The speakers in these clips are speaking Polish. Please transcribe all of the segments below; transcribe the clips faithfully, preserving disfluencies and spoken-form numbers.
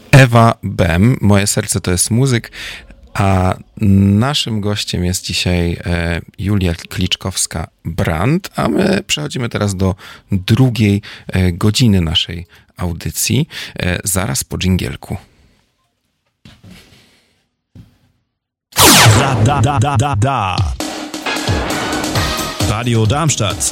Ewa Bem, Moje serce to jest muzyk, a naszym gościem jest dzisiaj e, Julia Kliczkowska-Brand, a my przechodzimy teraz do drugiej e, godziny naszej audycji, e, zaraz po dżingielku. Da, da, da, da, da, da. Radio Darmstadt.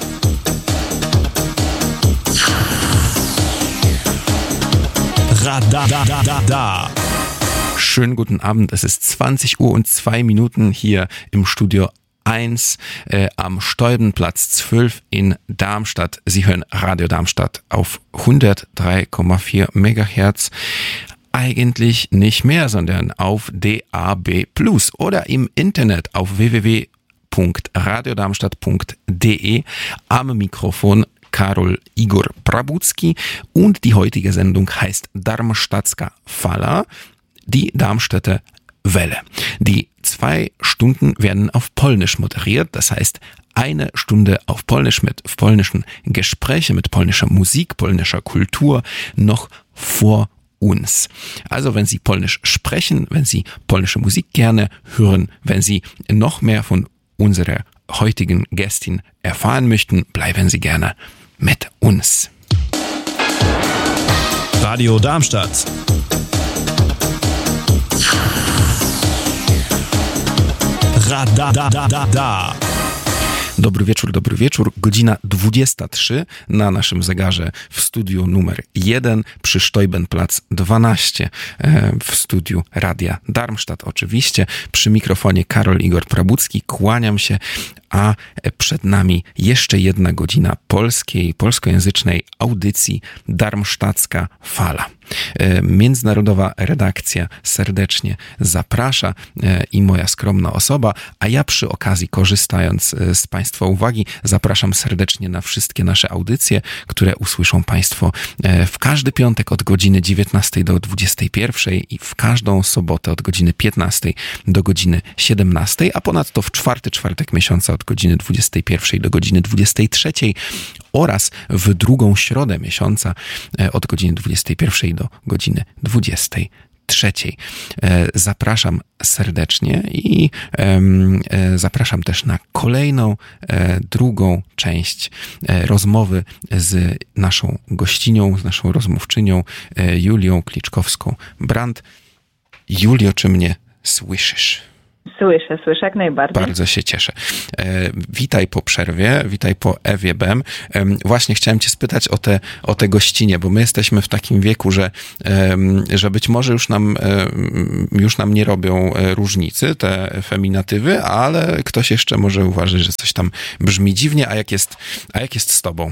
Ra, da, da, da, da, da. Schönen guten Abend, es ist zwanzig Uhr und zwei Minuten hier im Studio eins äh, am Steubenplatz zwölf in Darmstadt. Sie hören Radio Darmstadt auf hundertdrei Komma vier Megahertz. Eigentlich nicht mehr, sondern auf D A B plus oder im Internet auf w w w punkt radiodarmstadt punkt d e. Am Mikrofon Karol Igor Prabucki und die heutige Sendung heißt Darmstadtska Fala, die Darmstädter Welle. Die zwei Stunden werden auf Polnisch moderiert, das heißt eine Stunde auf Polnisch mit polnischen Gesprächen, mit polnischer Musik, polnischer Kultur noch vor uns. Also wenn Sie Polnisch sprechen, wenn Sie polnische Musik gerne hören, wenn Sie noch mehr von unserer heutigen Gästin erfahren möchten, bleiben Sie gerne mit uns. Radio Darmstadt. Ra, da, da, da, da, da. Dobry wieczór, dobry wieczór. Godzina dwudziesta trzy na naszym zegarze w studiu numer jeden przy Steubenplatz dwanaście w studiu Radia Darmstadt oczywiście. Przy mikrofonie Karol Igor Prabucki. Kłaniam się, a przed nami jeszcze jedna godzina polskiej, polskojęzycznej audycji Darmstadtska Fala. Międzynarodowa redakcja serdecznie zaprasza i moja skromna osoba, a ja przy okazji, korzystając z Państwa uwagi, zapraszam serdecznie na wszystkie nasze audycje, które usłyszą Państwo w każdy piątek od godziny dziewiętnastej do dwudziestej pierwszej i w każdą sobotę od godziny piętnastej do godziny siedemnastej, a ponadto w czwarty czwartek miesiąca od godziny dwudziestej pierwszej do godziny dwudziestej trzeciej oraz w drugą środę miesiąca od godziny dwudziestej pierwszej do godziny dwudziestej trzeciej. Zapraszam serdecznie i zapraszam też na kolejną, drugą część rozmowy z naszą gościnią, z naszą rozmówczynią Julią Kliczkowską-Brand. Julio, czy mnie słyszysz? Słyszę, słyszę jak najbardziej. Bardzo się cieszę. E, witaj po przerwie, witaj po Ewie Bem. E, właśnie chciałem cię spytać o te, o te gościnie, bo my jesteśmy w takim wieku, że, e, że być może już nam, e, już nam nie robią różnicy te feminatywy, ale ktoś jeszcze może uważać, że coś tam brzmi dziwnie, a jak jest, a jak jest z tobą?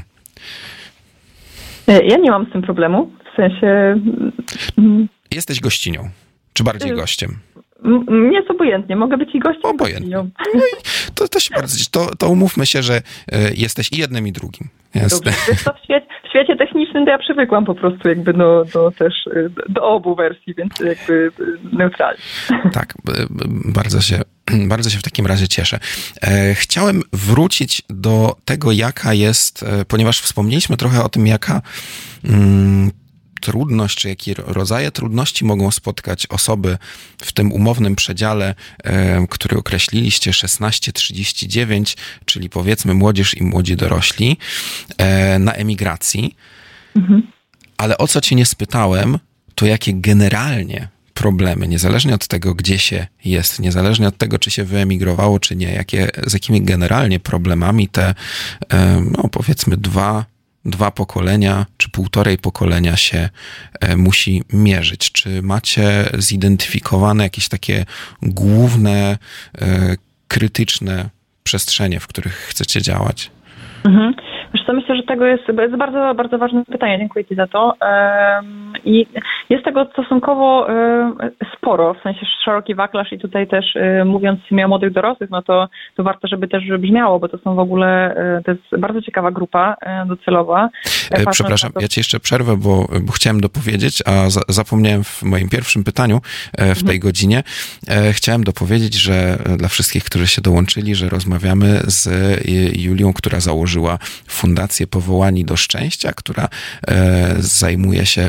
Ja nie mam z tym problemu, w sensie... Jesteś gościnią, czy bardziej gościem? Mnie jest obojętnie, mogę być i gościem, obojętnie. No i to, to, się bardzo, to, to umówmy się, że jesteś i jednym, i drugim. Jest. Dobrze, to w, świecie, w świecie technicznym to ja przywykłam po prostu jakby do, do też do obu wersji, więc jakby neutralnie. Tak, bardzo się, bardzo się w takim razie cieszę. Chciałem wrócić do tego, jaka jest, ponieważ wspomnieliśmy trochę o tym, jaka mm, trudność, czy jakie rodzaje trudności mogą spotkać osoby w tym umownym przedziale, e, który określiliście szesnaście trzydzieści dziewięć, czyli powiedzmy młodzież i młodzi dorośli, e, na emigracji. Mhm. Ale o co cię nie spytałem, to jakie generalnie problemy, niezależnie od tego, gdzie się jest, niezależnie od tego, czy się wyemigrowało, czy nie, jakie, z jakimi generalnie problemami te, e, no powiedzmy dwa dwa pokolenia, czy półtorej pokolenia się e, musi mierzyć. Czy macie zidentyfikowane jakieś takie główne, e, krytyczne przestrzenie, w których chcecie działać? Mhm. Wiesz co, myślę, że tego jest, jest bardzo, bardzo ważne pytanie. Dziękuję ci za to. I jest tego stosunkowo sporo, w sensie szeroki wachlarz i tutaj też mówiąc o młodych dorosłych, no to, to warto, żeby też brzmiało, bo to są w ogóle, to jest bardzo ciekawa grupa docelowa. E, przepraszam, to... ja ci jeszcze przerwę, bo, bo chciałem dopowiedzieć, a za, zapomniałem w moim pierwszym pytaniu w tej mhm. godzinie. E, chciałem dopowiedzieć, że dla wszystkich, którzy się dołączyli, że rozmawiamy z Julią, która założyła Fundację Powołani do Szczęścia, która e, zajmuje się wspieraniem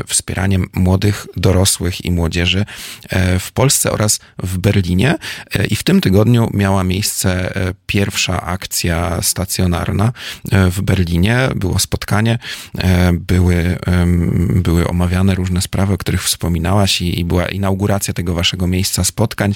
spotkaniem młodych, dorosłych i młodzieży w Polsce oraz w Berlinie. I w tym tygodniu miała miejsce pierwsza akcja stacjonarna w Berlinie. Było spotkanie, były, były omawiane różne sprawy, o których wspominałaś i, i była inauguracja tego waszego miejsca spotkań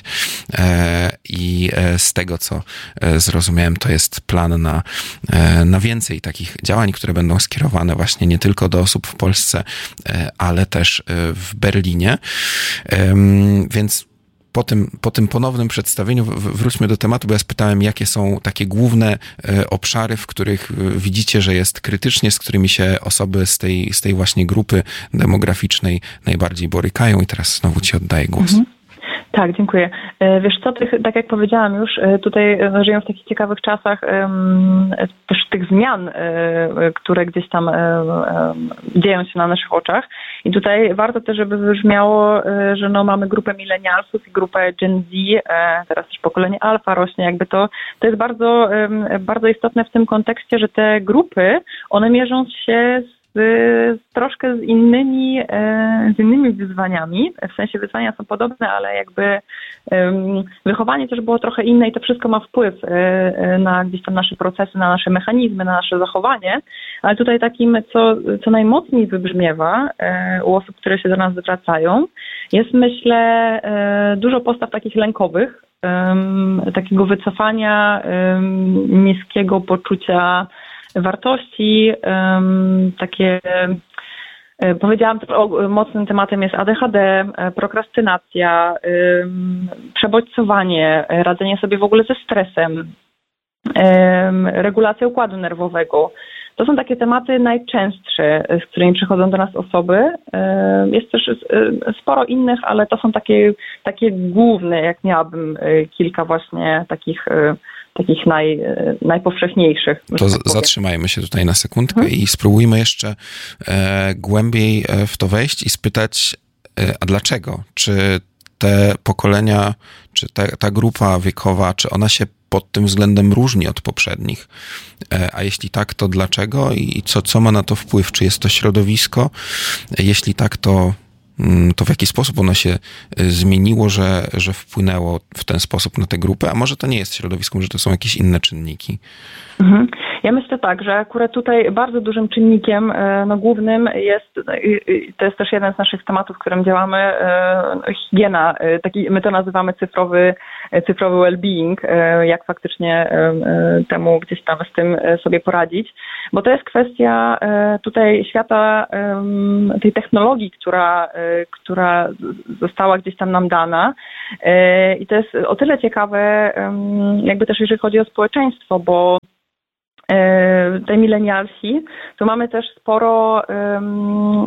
i z tego, co zrozumiałem, to jest plan na, na więcej takich działań, które będą skierowane właśnie nie tylko do osób w Polsce, ale też w Berlinie. Więc po tym, po tym ponownym przedstawieniu wróćmy do tematu, bo ja spytałem, jakie są takie główne obszary, w których widzicie, że jest krytycznie, z którymi się osoby z tej, z tej właśnie grupy demograficznej najbardziej borykają i teraz znowu ci oddaję głos. Mhm. Tak, dziękuję. Wiesz co, tych, tak jak powiedziałam już, tutaj żyją w takich ciekawych czasach też tych zmian, które gdzieś tam dzieją się na naszych oczach. I tutaj warto też, żeby wybrzmiało, że no mamy grupę milenialsów i grupę Gen Z, teraz też pokolenie Alfa rośnie, jakby to, to jest bardzo, bardzo istotne w tym kontekście, że te grupy, one mierzą się z Z, troszkę z innymi, z innymi wyzwaniami. W sensie wyzwania są podobne, ale jakby um, wychowanie też było trochę inne i to wszystko ma wpływ na gdzieś tam nasze procesy, na nasze mechanizmy, na nasze zachowanie. Ale tutaj takim, co, co najmocniej wybrzmiewa u osób, które się do nas zwracają, jest myślę dużo postaw takich lękowych, um, takiego wycofania, um, niskiego poczucia wartości, um, takie, powiedziałam, o, mocnym tematem jest A D H D, prokrastynacja, um, przebodźcowanie, radzenie sobie w ogóle ze stresem, um, regulacja układu nerwowego. To są takie tematy najczęstsze, z którymi przychodzą do nas osoby. Jest też sporo innych, ale to są takie, takie główne, jak miałabym kilka właśnie takich takich naj, najpowszechniejszych. To tak zatrzymajmy się tutaj na sekundkę hmm. i spróbujmy jeszcze e, głębiej w to wejść i spytać, e, a dlaczego? Czy te pokolenia, czy ta, ta grupa wiekowa, czy ona się pod tym względem różni od poprzednich? E, a jeśli tak, to dlaczego? I co, co ma na to wpływ? Czy jest to środowisko? Jeśli tak, to to w jaki sposób ono się zmieniło, że, że wpłynęło w ten sposób na tę grupę, a może to nie jest środowisko, że to są jakieś inne czynniki? Mhm. Ja myślę tak, że akurat tutaj bardzo dużym czynnikiem no, głównym jest, to jest też jeden z naszych tematów, w którym działamy, higiena, taki, my to nazywamy cyfrowy, cyfrowy well-being, jak faktycznie temu gdzieś tam z tym sobie poradzić, bo to jest kwestia tutaj świata tej technologii, która, która została gdzieś tam nam dana i to jest o tyle ciekawe, jakby też jeżeli chodzi o społeczeństwo, bo te milenialsi, to mamy też sporo um,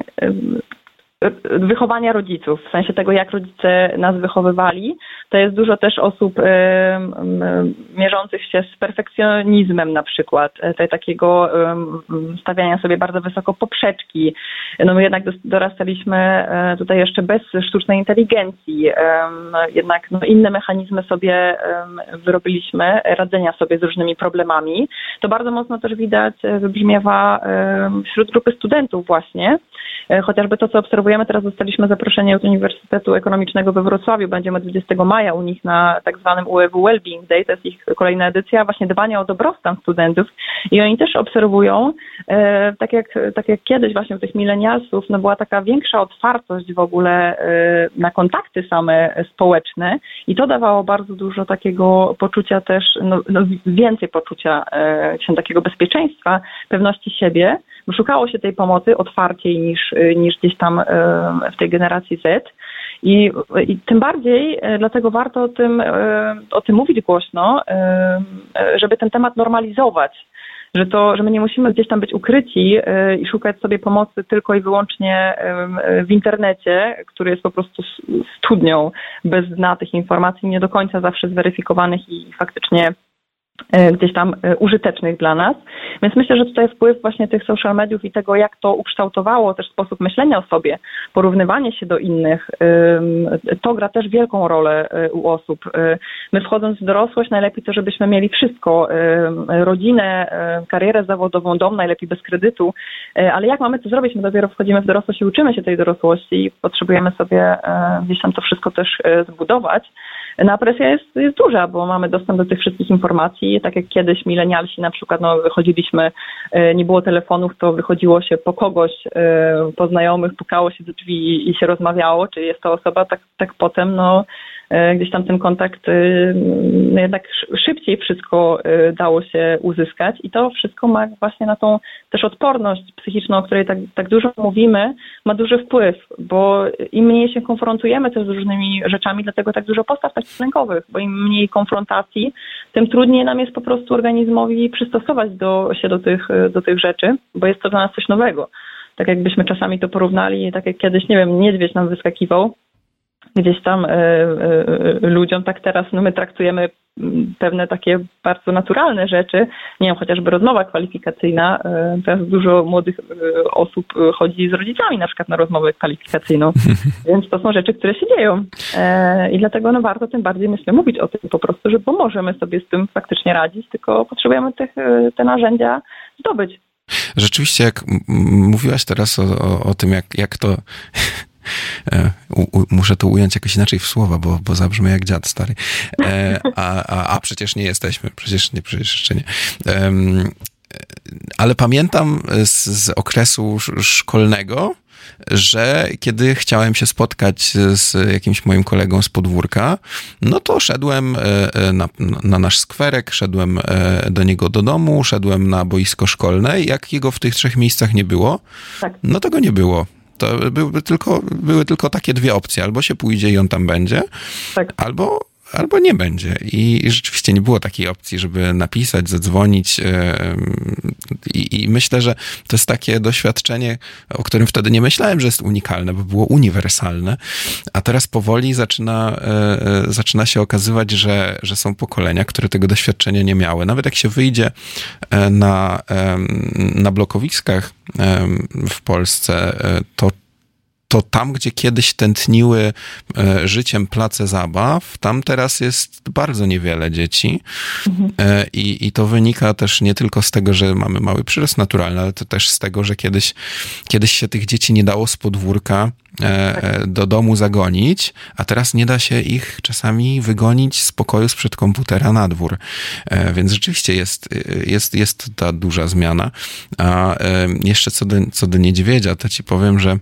wychowania rodziców, w sensie tego, jak rodzice nas wychowywali. To jest dużo też osób um, um, mierzących się z perfekcjonizmem na przykład, te, takiego um, stawiania sobie bardzo wysoko poprzeczki. No my jednak dorastaliśmy tutaj jeszcze bez sztucznej inteligencji, um, jednak no, inne mechanizmy sobie um, wyrobiliśmy, radzenia sobie z różnymi problemami. To bardzo mocno też widać, wybrzmiewa um, wśród grupy studentów właśnie, chociażby to, co obserwujemy, teraz dostaliśmy zaproszenie od Uniwersytetu Ekonomicznego we Wrocławiu, będziemy dwudziestego maja u nich na tak zwanym U E W Wellbeing Day, to jest ich kolejna edycja, właśnie dbania o dobrostan studentów i oni też obserwują, e, tak, jak, tak jak kiedyś właśnie u tych milenialsów, no była taka większa otwartość w ogóle e, na kontakty same społeczne i to dawało bardzo dużo takiego poczucia też, no, no więcej poczucia e, się takiego bezpieczeństwa, pewności siebie, bo szukało się tej pomocy otwarciej niż, niż gdzieś tam w tej generacji Z. I, i tym bardziej dlatego warto o tym, o tym mówić głośno, żeby ten temat normalizować. Że, to, że my nie musimy gdzieś tam być ukryci i szukać sobie pomocy tylko i wyłącznie w internecie, który jest po prostu studnią bez dna tych informacji, nie do końca zawsze zweryfikowanych i faktycznie gdzieś tam użytecznych dla nas. Więc myślę, że tutaj wpływ właśnie tych social mediów i tego, jak to ukształtowało też sposób myślenia o sobie, porównywanie się do innych, to gra też wielką rolę u osób. My wchodząc w dorosłość, najlepiej to, żebyśmy mieli wszystko, rodzinę, karierę zawodową, dom, najlepiej bez kredytu, ale jak mamy to zrobić? My dopiero wchodzimy w dorosłość i uczymy się tej dorosłości i potrzebujemy sobie gdzieś tam to wszystko też zbudować. No a presja jest, jest duża, bo mamy dostęp do tych wszystkich informacji, tak jak kiedyś milenialsi na przykład, no wychodziliśmy, nie było telefonów, to wychodziło się po kogoś, po znajomych, pukało się do drzwi i się rozmawiało, czy jest to osoba, tak, tak potem, no gdzieś tam ten kontakt no jednak szybciej wszystko dało się uzyskać i to wszystko ma właśnie na tą też odporność psychiczną, o której tak, tak dużo mówimy, ma duży wpływ, bo im mniej się konfrontujemy też z różnymi rzeczami, dlatego tak dużo postaw takich lękowych, bo im mniej konfrontacji, tym trudniej nam jest po prostu organizmowi przystosować do, się do tych, do tych rzeczy, bo jest to dla nas coś nowego. Tak jakbyśmy czasami to porównali, tak jak kiedyś, nie wiem, niedźwiedź nam wyskakiwał, gdzieś tam y, y, ludziom, tak teraz no my traktujemy pewne takie bardzo naturalne rzeczy, nie wiem, chociażby rozmowa kwalifikacyjna, y, teraz dużo młodych y, osób chodzi z rodzicami na przykład na rozmowę kwalifikacyjną, więc to są rzeczy, które się dzieją y, i dlatego no warto tym bardziej myślę mówić o tym po prostu, że pomożemy sobie z tym faktycznie radzić, tylko potrzebujemy tych, te narzędzia zdobyć. Rzeczywiście, jak mówiłaś teraz o, o, o tym, jak, jak to U, u, muszę to ująć jakoś inaczej w słowa, bo, bo zabrzmy jak dziad stary. E, a, a, a przecież nie jesteśmy, przecież nie, przecież jeszcze nie. Um, ale pamiętam z, z okresu szkolnego, że kiedy chciałem się spotkać z jakimś moim kolegą z podwórka, no to szedłem na, na nasz skwerek, szedłem do niego do domu, szedłem na boisko szkolne i jak jego w tych trzech miejscach nie było, tak. no to go nie było. To były tylko, były tylko takie dwie opcje. Albo się pójdzie i on tam będzie, tak. albo, albo nie będzie. I rzeczywiście nie było takiej opcji, żeby napisać, zadzwonić. I, I myślę, że to jest takie doświadczenie, o którym wtedy nie myślałem, że jest unikalne, bo było uniwersalne. A teraz powoli zaczyna, zaczyna się okazywać, że, że są pokolenia, które tego doświadczenia nie miały. Nawet jak się wyjdzie na, na blokowiskach w Polsce, to to tam, gdzie kiedyś tętniły e, życiem place zabaw, tam teraz jest bardzo niewiele dzieci. Mhm. E, i, i to wynika też nie tylko z tego, że mamy mały przyrost naturalny, ale to też z tego, że kiedyś, kiedyś się tych dzieci nie dało z podwórka e, do domu zagonić, a teraz nie da się ich czasami wygonić z pokoju sprzed komputera na dwór. E, więc rzeczywiście jest, jest, jest ta duża zmiana. A e, jeszcze co do, co do niedźwiedzia, to ci powiem, że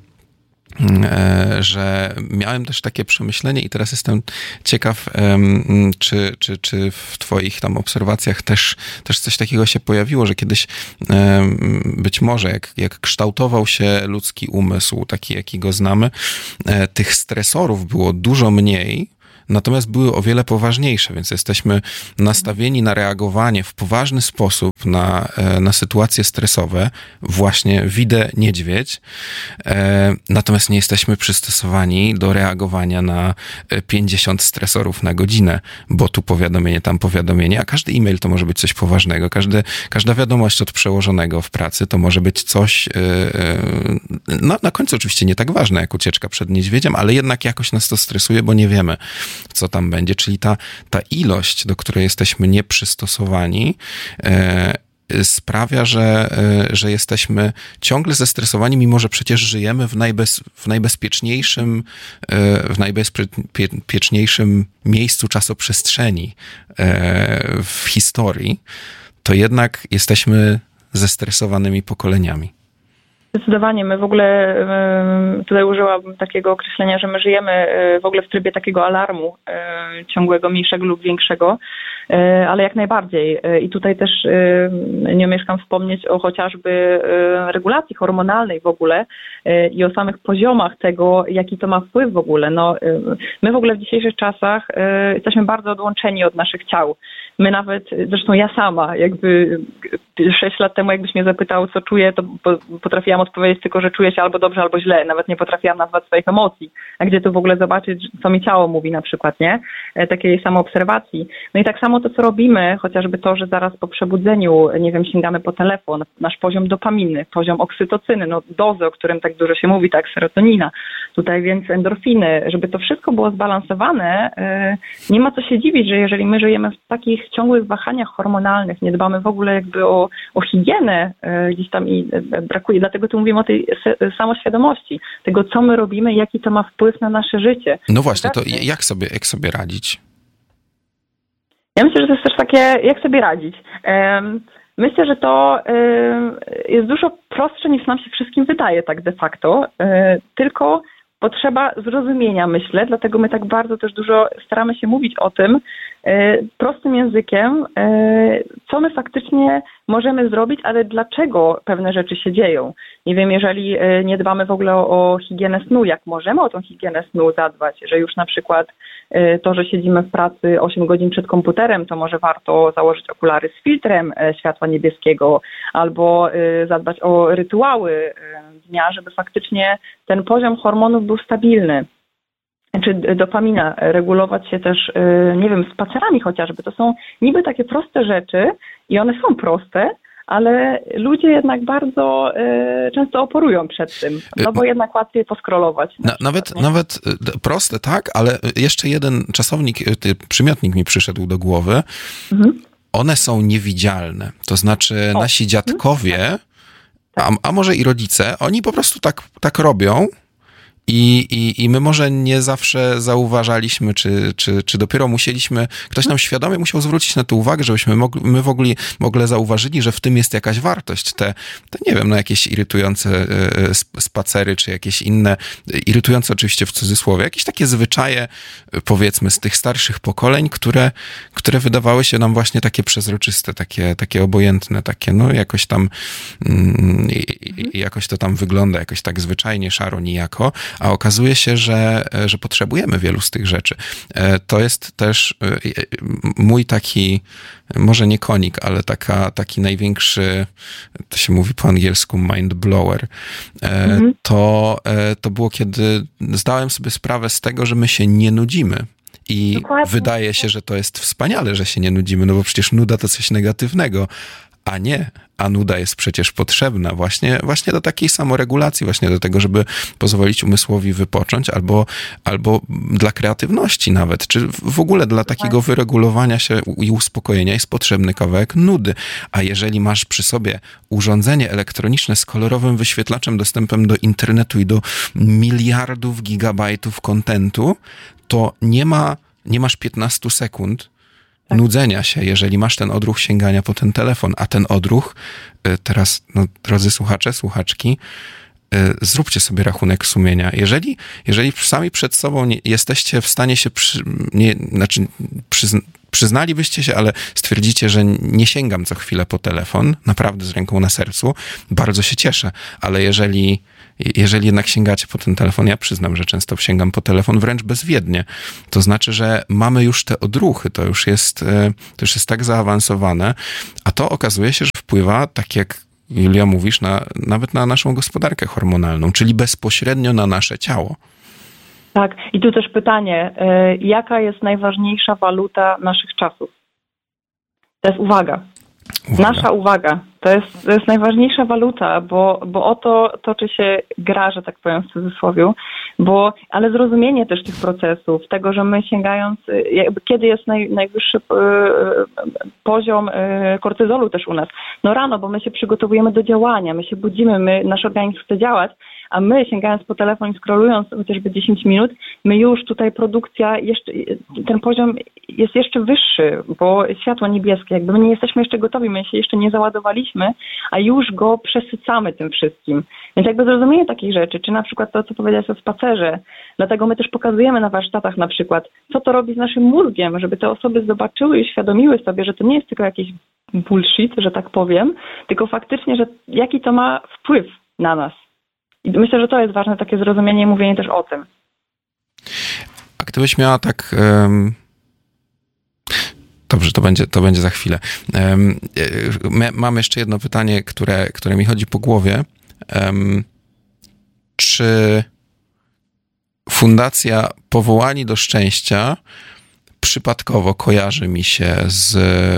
że miałem też takie przemyślenie i teraz jestem ciekaw, czy, czy, czy w twoich tam obserwacjach też, też coś takiego się pojawiło, że kiedyś być może jak, jak kształtował się ludzki umysł, taki jaki go znamy, tych stresorów było dużo mniej, natomiast były o wiele poważniejsze, więc jesteśmy nastawieni na reagowanie w poważny sposób na, na sytuacje stresowe, właśnie widzę niedźwiedź, natomiast nie jesteśmy przystosowani do reagowania na pięćdziesiąt stresorów na godzinę, bo tu powiadomienie, tam powiadomienie, a każdy e-mail to może być coś poważnego, każdy, każda wiadomość od przełożonego w pracy to może być coś, no na końcu oczywiście nie tak ważne jak ucieczka przed niedźwiedziem, ale jednak jakoś nas to stresuje, bo nie wiemy, co tam będzie, czyli ta, ta ilość, do której jesteśmy nieprzystosowani, e, sprawia, że, e, że jesteśmy ciągle zestresowani, mimo że przecież żyjemy w, najbez, w najbezpieczniejszym e, w najbezpieczniejszym miejscu czasoprzestrzeni e, w historii, to jednak jesteśmy zestresowanymi pokoleniami. Zdecydowanie. My w ogóle, tutaj użyłabym takiego określenia, że my żyjemy w ogóle w trybie takiego alarmu ciągłego, mniejszego lub większego, ale jak najbardziej. I tutaj też nie omieszkam wspomnieć o chociażby regulacji hormonalnej w ogóle i o samych poziomach tego, jaki to ma wpływ w ogóle. No, my w ogóle w dzisiejszych czasach jesteśmy bardzo odłączeni od naszych ciał. My nawet, zresztą ja sama, jakby sześć lat temu jakbyś mnie zapytał, co czuję, to potrafiłam odpowiedzieć tylko, że czuję się albo dobrze, albo źle. Nawet nie potrafiłam nazwać swoich emocji. A gdzie tu w ogóle zobaczyć, co mi ciało mówi na przykład, nie? Takiej samoobserwacji. No i tak samo to, co robimy, chociażby to, że zaraz po przebudzeniu, nie wiem, sięgamy po telefon, nasz poziom dopaminy, poziom oksytocyny, no dozy, o którym tak dużo się mówi, tak, serotonina, tutaj więc endorfiny, żeby to wszystko było zbalansowane, nie ma co się dziwić, że jeżeli my żyjemy w takich ciągłych wahaniach hormonalnych, nie dbamy w ogóle jakby o, o higienę gdzieś tam i brakuje, dlatego tu mówimy o tej samoświadomości, tego, co my robimy, jaki to ma wpływ na nasze życie. No właśnie, to jak sobie, jak sobie radzić? Ja myślę, że to jest też takie, jak sobie radzić. Myślę, że to jest dużo prostsze, niż nam się wszystkim wydaje tak de facto, tylko potrzeba zrozumienia, myślę, dlatego my tak bardzo też dużo staramy się mówić o tym prostym językiem, co my faktycznie możemy zrobić, ale dlaczego pewne rzeczy się dzieją. Nie wiem, jeżeli nie dbamy w ogóle o, o higienę snu, jak możemy o tą higienę snu zadbać, że już na przykład to, że siedzimy w pracy osiem godzin przed komputerem, to może warto założyć okulary z filtrem światła niebieskiego albo zadbać o rytuały dnia, żeby faktycznie ten poziom hormonów był stabilny. Czy dopamina, regulować się też, nie wiem, spacerami chociażby. To są niby takie proste rzeczy i one są proste, ale ludzie jednak bardzo y, często oporują przed tym, no bo jednak łatwiej poskrolować. Na Na, nawet, nawet proste, tak, ale jeszcze jeden czasownik, przymiotnik mi przyszedł do głowy. Mhm. One są niewidzialne. To znaczy o. nasi dziadkowie, tak. a, a może i rodzice, oni po prostu tak, tak robią. I, i, I my może nie zawsze zauważaliśmy, czy, czy, czy dopiero musieliśmy, ktoś nam świadomie musiał zwrócić na to uwagę, żebyśmy mogli, my w ogóle, w ogóle zauważyli, że w tym jest jakaś wartość. Te, te nie wiem, no jakieś irytujące spacery, czy jakieś inne, irytujące oczywiście w cudzysłowie, jakieś takie zwyczaje, powiedzmy, z tych starszych pokoleń, które, które wydawały się nam właśnie takie przezroczyste, takie, takie obojętne, takie no jakoś tam, mm, jakoś to tam wygląda, jakoś tak zwyczajnie, szaro, nijako. A okazuje się, że, że potrzebujemy wielu z tych rzeczy. To jest też mój taki, może nie konik, ale taka, taki największy, to się mówi po angielsku mind blower. Mhm. To, to było, kiedy zdałem sobie sprawę z tego, że my się nie nudzimy. I Dokładnie. Wydaje się, że to jest wspaniale, że się nie nudzimy, no bo przecież nuda to coś negatywnego. A nie, a nuda jest przecież potrzebna właśnie, właśnie do takiej samoregulacji, właśnie do tego, żeby pozwolić umysłowi wypocząć, albo, albo dla kreatywności nawet, czy w ogóle dla takiego wyregulowania się i uspokojenia jest potrzebny kawałek nudy. A jeżeli masz przy sobie urządzenie elektroniczne z kolorowym wyświetlaczem, dostępem do internetu i do miliardów gigabajtów kontentu, to nie ma, nie masz piętnastu sekund nudzenia się, jeżeli masz ten odruch sięgania po ten telefon, a ten odruch, teraz, no, drodzy słuchacze, słuchaczki, zróbcie sobie rachunek sumienia. Jeżeli, jeżeli sami przed sobą nie jesteście w stanie się, przy, nie, znaczy przyzna, przyznalibyście się, ale stwierdzicie, że nie sięgam co chwilę po telefon, naprawdę z ręką na sercu, bardzo się cieszę, ale jeżeli Jeżeli jednak sięgacie po ten telefon, ja przyznam, że często sięgam po telefon wręcz bezwiednie. To znaczy, że mamy już te odruchy, to już jest, to już jest tak zaawansowane, a to okazuje się, że wpływa, tak jak Julia mówisz, na, nawet na naszą gospodarkę hormonalną, czyli bezpośrednio na nasze ciało. Tak, i tu też pytanie, jaka jest najważniejsza waluta naszych czasów? To jest uwaga. Uwaga. Nasza uwaga. To jest, to jest najważniejsza waluta, bo, bo o to toczy się gra, że tak powiem w cudzysłowie, bo, ale zrozumienie też tych procesów, tego, że my sięgając, jakby kiedy jest naj, najwyższy poziom kortyzolu też u nas. No rano, bo my się przygotowujemy do działania, my się budzimy, my, nasz organizm chce działać, a my sięgając po telefon i scrollując chociażby dziesięć minut, my już tutaj produkcja, jeszcze, ten poziom jest jeszcze wyższy, bo światło niebieskie, jakby my nie jesteśmy jeszcze gotowi, my się jeszcze nie załadowaliśmy, a już go przesycamy tym wszystkim. Więc jakby zrozumienie takich rzeczy, czy na przykład to, co powiedziałeś o spacerze, dlatego my też pokazujemy na warsztatach na przykład, co to robi z naszym mózgiem, żeby te osoby zobaczyły i uświadomiły sobie, że to nie jest tylko jakiś bullshit, że tak powiem, tylko faktycznie, że jaki to ma wpływ na nas. I myślę, że to jest ważne, takie zrozumienie i mówienie też o tym. A gdybyś miała tak... Um... Dobrze, to będzie, to będzie za chwilę. Um, mam jeszcze jedno pytanie, które, które mi chodzi po głowie. um, czy Fundacja Powołani do Szczęścia przypadkowo kojarzy mi się z,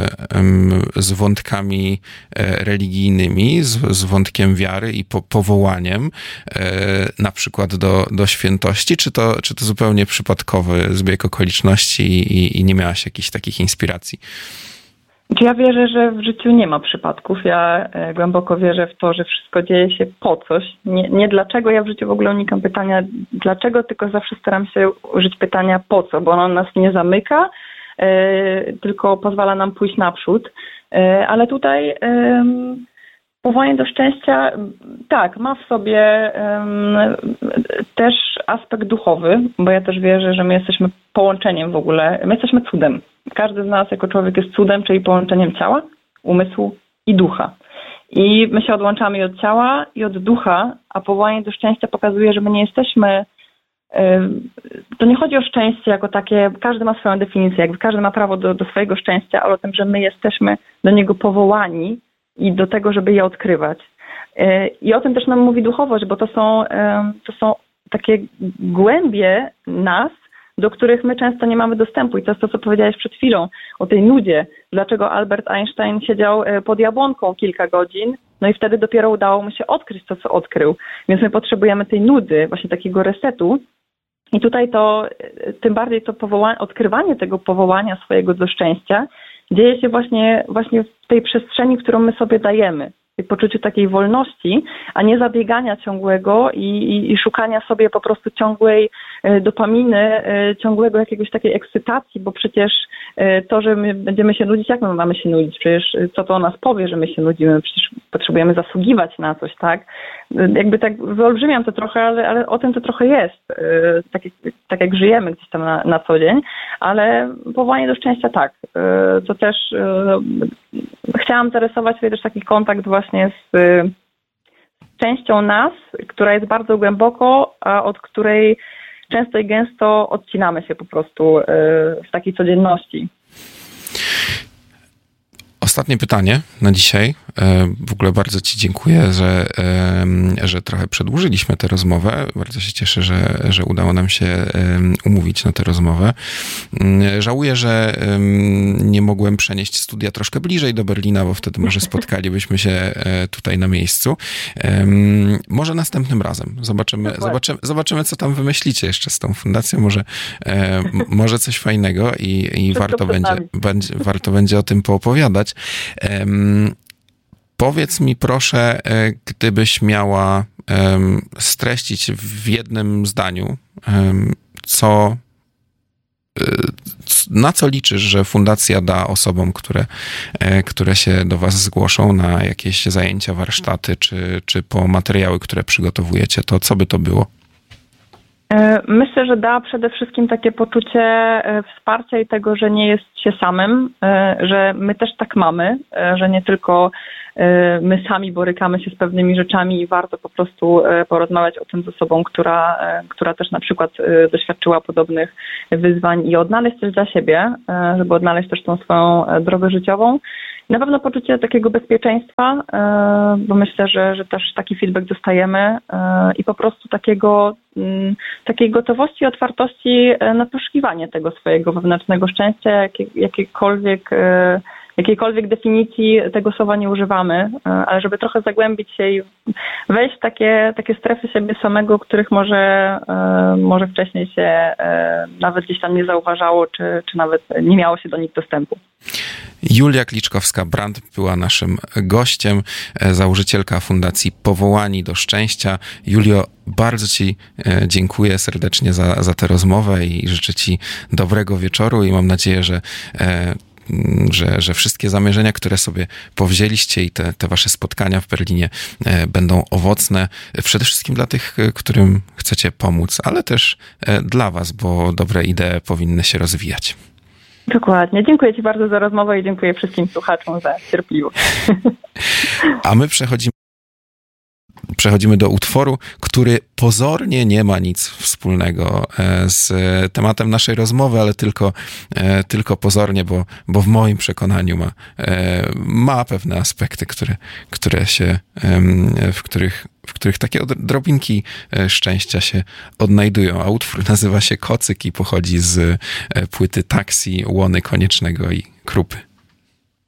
z wątkami religijnymi, z, z wątkiem wiary i po, powołaniem na przykład do, do świętości, czy to, czy to zupełnie przypadkowy zbieg okoliczności i, i nie miałaś jakichś takich inspiracji? Ja wierzę, że w życiu nie ma przypadków. Ja głęboko wierzę w to, że wszystko dzieje się po coś. Nie, nie dlaczego, ja w życiu w ogóle unikam pytania dlaczego, tylko zawsze staram się użyć pytania po co, bo ono nas nie zamyka, yy, tylko pozwala nam pójść naprzód. Yy, ale tutaj yy, powołanie do szczęścia, tak, ma w sobie yy, też aspekt duchowy, bo ja też wierzę, że my jesteśmy połączeniem w ogóle, my jesteśmy cudem. Każdy z nas jako człowiek jest cudem, czyli połączeniem ciała, umysłu i ducha. I my się odłączamy i od ciała, i od ducha, a powołanie do szczęścia pokazuje, że my nie jesteśmy... To nie chodzi o szczęście jako takie, każdy ma swoją definicję, jakby każdy ma prawo do, do swojego szczęścia, ale o tym, że my jesteśmy do niego powołani i do tego, żeby je odkrywać. I o tym też nam mówi duchowość, bo to są, to są takie głębie nas, do których my często nie mamy dostępu. I to jest to, co powiedziałeś przed chwilą o tej nudzie. Dlaczego Albert Einstein siedział pod jabłonką kilka godzin, no i wtedy dopiero udało mu się odkryć to, co odkrył. Więc my potrzebujemy tej nudy, właśnie takiego resetu. I tutaj to, tym bardziej to powołanie, odkrywanie tego powołania swojego do szczęścia dzieje się właśnie, właśnie w tej przestrzeni, którą my sobie dajemy. Poczuciu takiej wolności, a nie zabiegania ciągłego i, i, i szukania sobie po prostu ciągłej dopaminy, ciągłego jakiegoś takiej ekscytacji, bo przecież to, że my będziemy się nudzić, jak my mamy się nudzić? Przecież co to o nas powie, że my się nudzimy? Przecież potrzebujemy zasługiwać na coś, tak? Jakby tak wyolbrzymiam to trochę, ale, ale o tym to trochę jest. Tak, tak jak żyjemy gdzieś tam na, na co dzień, ale powołanie do szczęścia tak. To też chciałam zarysować sobie też taki kontakt właśnie z częścią nas, która jest bardzo głęboko, a od której często i gęsto odcinamy się po prostu w takiej codzienności. Ostatnie pytanie na dzisiaj. W ogóle bardzo ci dziękuję, że, że trochę przedłużyliśmy tę rozmowę. Bardzo się cieszę, że, że udało nam się umówić na tę rozmowę. Żałuję, że nie mogłem przenieść studia troszkę bliżej do Berlina, bo wtedy może spotkalibyśmy się tutaj na miejscu. Może następnym razem. Zobaczymy, zobaczymy, zobaczymy co tam wymyślicie jeszcze z tą fundacją. Może, może coś fajnego i, i warto będzie, będzie, warto będzie o tym poopowiadać. Um, powiedz mi proszę, gdybyś miała um, streścić w jednym zdaniu, um, co, na co liczysz, że fundacja da osobom, które, które się do was zgłoszą na jakieś zajęcia, warsztaty, czy, czy po materiały, które przygotowujecie, to co by to było? Myślę, że da przede wszystkim takie poczucie wsparcia i tego, że nie jest się samym, że my też tak mamy, że nie tylko my sami borykamy się z pewnymi rzeczami i warto po prostu porozmawiać o tym z osobą, która, która też na przykład doświadczyła podobnych wyzwań i odnaleźć coś dla siebie, żeby odnaleźć też tą swoją drogę życiową. Na pewno poczucie takiego bezpieczeństwa, bo myślę, że, że też taki feedback dostajemy i po prostu takiego, takiej gotowości i otwartości na poszukiwanie tego swojego wewnętrznego szczęścia, jakie, jakiekolwiek, jakiejkolwiek definicji tego słowa nie używamy, ale żeby trochę zagłębić się i wejść w takie, takie strefy siebie samego, których może, może wcześniej się nawet gdzieś tam nie zauważało, czy, czy nawet nie miało się do nich dostępu. Julia Kliczkowska-Brandt była naszym gościem, założycielka Fundacji Powołani do Szczęścia. Julio, bardzo ci dziękuję serdecznie za, za tę rozmowę i życzę ci dobrego wieczoru i mam nadzieję, że Że, że wszystkie zamierzenia, które sobie powzięliście i te, te wasze spotkania w Berlinie będą owocne. Przede wszystkim dla tych, którym chcecie pomóc, ale też dla was, bo dobre idee powinny się rozwijać. Dokładnie. Dziękuję ci bardzo za rozmowę i dziękuję wszystkim słuchaczom za cierpliwość. A my przechodzimy Przechodzimy do utworu, który pozornie nie ma nic wspólnego z tematem naszej rozmowy, ale tylko, tylko pozornie, bo, bo w moim przekonaniu ma, ma pewne aspekty, które, które się, w których w których takie odrobinki szczęścia się odnajdują. A utwór nazywa się Kocyk i pochodzi z płyty Taksi Łony Koniecznego i Krupy.